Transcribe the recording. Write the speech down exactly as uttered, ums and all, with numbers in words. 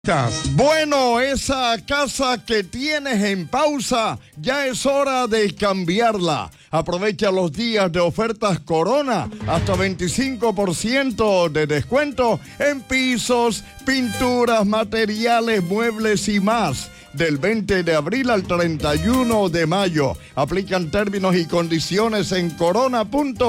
Bueno, esa casa que tienes en pausa, ya es hora de cambiarla. Aprovecha los días de ofertas Corona, hasta veinticinco por ciento de descuento en pisos, pinturas, materiales, muebles y más. Del veinte de abril al treinta y uno de mayo. Aplican términos y condiciones en corona punto com.